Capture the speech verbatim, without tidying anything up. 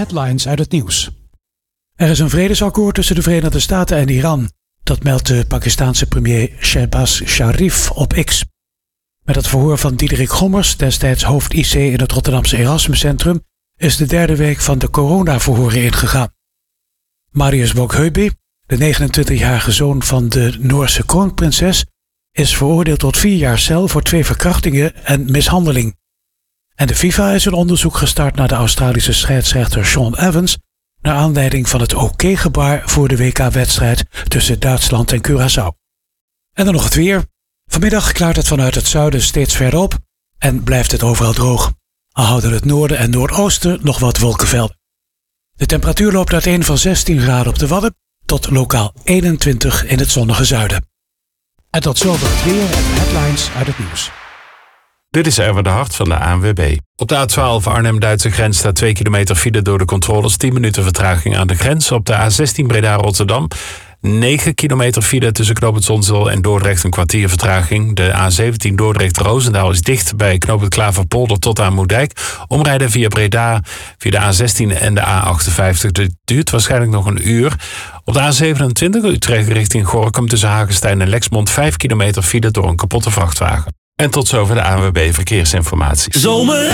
headlines uit het nieuws. Er is een vredesakkoord tussen de Verenigde Staten en Iran. Dat meldt de Pakistanse premier Shehbaz Sharif op X. Met het verhoor van Diederik Gommers, destijds hoofd I C in het Rotterdamse Erasmuscentrum, is de derde week van de coronaverhoren ingegaan. Marius Bogheubi, de negenentwintigjarige zoon van de Noorse kroonprinses, is veroordeeld tot vier jaar cel voor twee verkrachtingen en mishandeling. En de FIFA is een onderzoek gestart naar de Australische scheidsrechter Sean Evans, naar aanleiding van het oké-gebaar voor de W K-wedstrijd tussen Duitsland en Curaçao. En dan nog het weer. Vanmiddag klaart het vanuit het zuiden steeds verder op en blijft het overal droog. Al houden het noorden en noordoosten nog wat wolkenvelden. De temperatuur loopt uiteen van zestien graden op de Wadden tot lokaal eenentwintig in het zonnige zuiden. En tot zover het weer en de headlines uit het nieuws. Dit is Erwin de Hart van de A N W B. Op de A twaalf Arnhem-Duitse grens staat twee kilometer file door de controles. tien minuten vertraging aan de grens. Op de A zestien Breda-Rotterdam negen kilometer file tussen knooppunt Zonzeel en Dordrecht, een kwartier vertraging. De A zeventien Dordrecht-Roosendaal is dicht bij knooppunt Klaverpolder tot aan Moerdijk. Omrijden via Breda, via de A zestien en de A achtenvijftig. Dit duurt waarschijnlijk nog een uur. Op de A zevenentwintig Utrecht richting Gorinchem tussen Hagestein en Lexmond vijf kilometer file door een kapotte vrachtwagen. En tot zover de A N W B Verkeersinformatie. Zomer